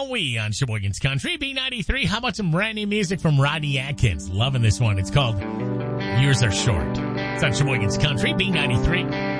We on Sheboygan's Country, B93. How about some brand new music from Rodney Atkins? Loving this one. It's called Years Are Short. It's on Sheboygan's Country, B93.